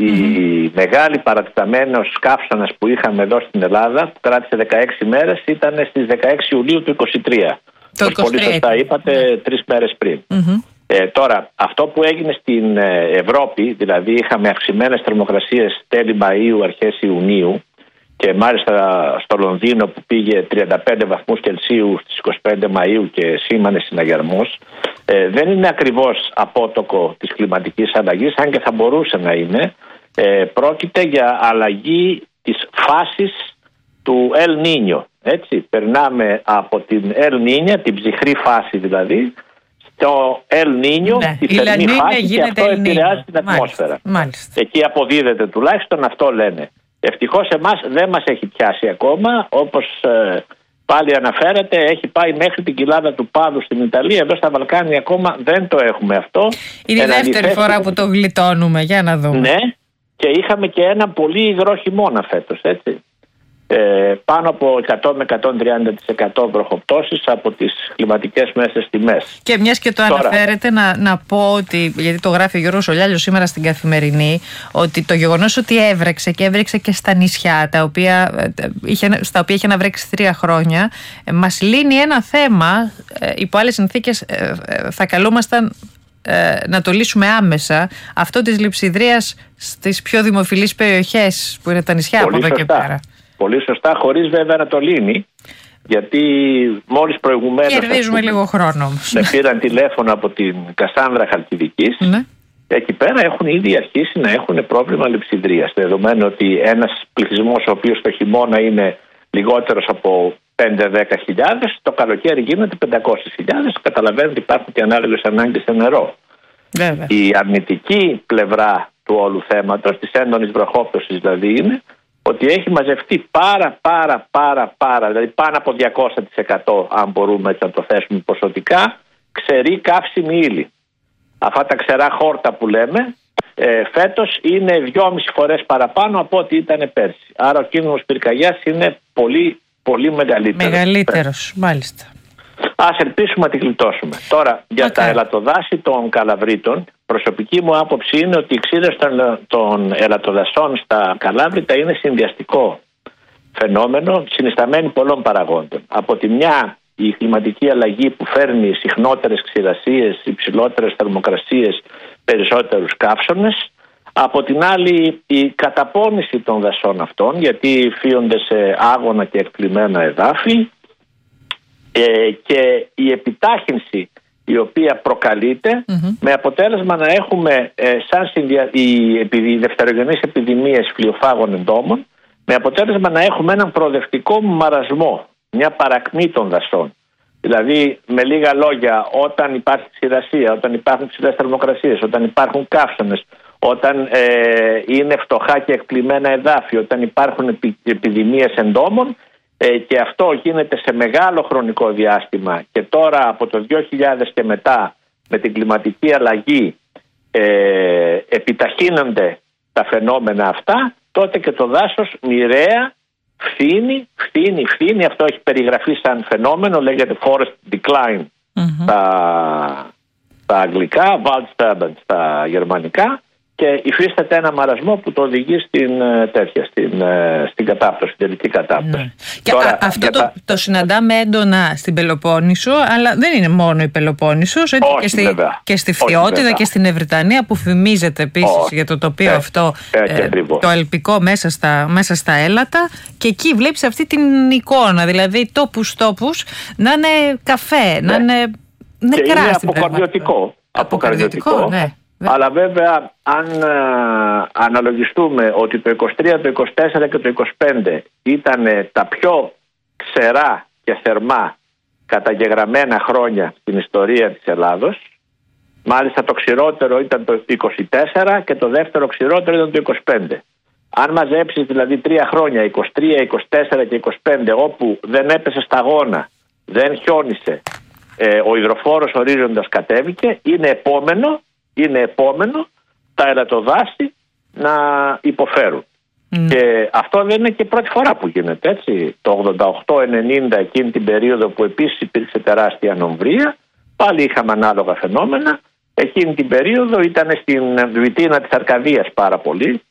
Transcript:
η μεγάλη παρατεταμένος καύσωνας που είχαμε εδώ στην Ελλάδα, που κράτησε 16 μέρες, ήταν στις 16 Ιουλίου του 2023. Όπως πολύ σωστά είπατε, 3 μέρες πριν. Τώρα, αυτό που έγινε στην Ευρώπη, δηλαδή είχαμε αυξημένες θερμοκρασίες τέλη Μαΐου, αρχές Ιουνίου, και μάλιστα στο Λονδίνο που πήγε 35 βαθμούς Κελσίου στις 25 Μαΐου και σήμανε συναγερμός, δεν είναι ακριβώς απότοκο της κλιματικής αλλαγής, αν και θα μπορούσε να είναι. Πρόκειται για αλλαγή της φάσης του El Niño. Έτσι, περνάμε από την El Niña, την ψυχρή φάση δηλαδή, στο El Niño, τη θερμή φάση, και αυτό επηρεάζει την ατμόσφαιρα. Μάλιστα. Εκεί αποδίδεται, τουλάχιστον αυτό λένε. Ευτυχώς εμάς δεν μας έχει πιάσει ακόμα, όπως πάλι αναφέρεται, έχει πάει μέχρι την κοιλάδα του Πάδου στην Ιταλία. Εδώ στα Βαλκάνια ακόμα δεν το έχουμε αυτό. Είναι η δεύτερη φορά που το γλιτώνουμε, για να δούμε. Ναι, και είχαμε και ένα πολύ υγρό χειμώνα φέτος, έτσι. Πάνω από 100 με 130% βροχοπτώσεις από τις κλιματικές μέσες τιμές. Και μιας και το αναφέρετε, να πω ότι, γιατί το γράφει ο Γιώργος Ολιάλιος σήμερα στην Καθημερινή, ότι το γεγονός ότι έβρεξε και στα νησιά, στα οποία είχε να βρέξει 3 χρόνια, μας λύνει ένα θέμα. Υπό άλλες συνθήκες θα καλούμασταν να το λύσουμε άμεσα, αυτό της λειψιδρίας στις πιο δημοφιλείς περιοχές που είναι τα νησιά. Πολύ από εδώ και πέρα. Πολύ σωστά, χωρίς βέβαια να το λύνει, γιατί μόλις προηγουμένως κερδίζουμε λίγο χρόνο όμως. Με πήραν τηλέφωνο από την Κασάνδρα Χαλκιδικής. Εκεί πέρα έχουν ήδη αρχίσει να έχουν πρόβλημα λειψιδρίας, δεδομένου ότι ένας πληθυσμός ο οποίος το χειμώνα είναι λιγότερος από 5-10 χιλιάδες, το καλοκαίρι γίνεται 500.000. Καταλαβαίνετε ότι υπάρχουν και ανάλογες ανάγκες σε νερό. Βέβαια. Η αρνητική πλευρά του όλου θέματος, της έντονης βροχόπτωσης δηλαδή, είναι ότι έχει μαζευτεί πάρα, δηλαδή πάνω από 200%, αν μπορούμε έτσι να το θέσουμε ποσοτικά, ξερή καύσιμη ύλη. Αυτά τα ξερά χόρτα που λέμε, φέτος είναι 2,5 φορές παραπάνω από ό,τι ήταν πέρσι. Άρα ο κίνδυνος πυρκαγιάς είναι πολύ μεγαλύτερος. Μάλιστα. Ας ελπίσουμε να τη γλιτώσουμε. Τώρα, για τα ελαττοδάση των Καλαβρίτων, προσωπική μου άποψη είναι ότι η ξύρες των ελαττοδασών στα Καλάβρητα είναι συνδυαστικό φαινόμενο, συνισταμένη πολλών παραγόντων. Από τη μια, η κλιματική αλλαγή που φέρνει συχνότερες ξηρασίες, υψηλότερες θερμοκρασίες, περισσότερους καύσωνες. Από την άλλη, η καταπώνηση των δασών αυτών, γιατί φύονται σε άγωνα και εκπλημμένα εδάφη, και η επιτάχυνση η οποία προκαλείται, με αποτέλεσμα να έχουμε οι δευτερογενείς επιδημίες φλοιοφάγων εντόμων, με αποτέλεσμα να έχουμε έναν προοδευτικό μαρασμό, μια παρακμή των δασών. Δηλαδή, με λίγα λόγια, όταν υπάρχει ξηρασία, όταν υπάρχουν ψηλές θερμοκρασίες, όταν υπάρχουν καύσωνες, όταν είναι φτωχά και εκπλημμένα εδάφη, όταν υπάρχουν επιδημίες εντόμων, και αυτό γίνεται σε μεγάλο χρονικό διάστημα, και τώρα από το 2000 και μετά με την κλιματική αλλαγή επιταχύνονται τα φαινόμενα αυτά, τότε και το δάσος μοιραία φθήνει. Αυτό έχει περιγραφεί σαν φαινόμενο, λέγεται forest decline στα αγγλικά, waldsterben στα γερμανικά, και υφίσταται ένα μαρασμό που το οδηγεί στην κατάπτωση, στην τελική κατάπτωση. Και τώρα, αυτό το συναντάμε έντονα στην Πελοπόννησο, αλλά δεν είναι μόνο η Πελοπόννησος, και στη Φθιώτιδα και στην Ευρυτανία, που φημίζεται επίσης για το τοπίο αυτό, το αλπικό μέσα στα έλατα, και εκεί βλέπεις αυτή την εικόνα, δηλαδή τόπους να είναι καφέ, να είναι νεκρά. Και είναι αποκαρδιωτικό. Ναι. Αλλά βέβαια, αν αναλογιστούμε ότι το 23, το 24 και το 25 ήταν τα πιο ξερά και θερμά καταγεγραμμένα χρόνια στην ιστορία της Ελλάδος, μάλιστα το ξηρότερο ήταν το 24 και το δεύτερο ξηρότερο ήταν το 25. Αν μαζέψεις δηλαδή 3 χρόνια, 23, 24 και 25, όπου δεν έπεσε σταγόνα, δεν χιόνισε, ο υδροφόρος ορίζοντας κατέβηκε, είναι επόμενο τα ελαττοδάση να υποφέρουν. Και αυτό δεν είναι και πρώτη φορά που γίνεται, έτσι. Το 88-90, εκείνη την περίοδο που επίσης υπήρξε τεράστια ανομβρία, πάλι είχαμε ανάλογα φαινόμενα. Εκείνη την περίοδο ήταν στην Βιτίνα της Αρκαδίας πάρα πολύ,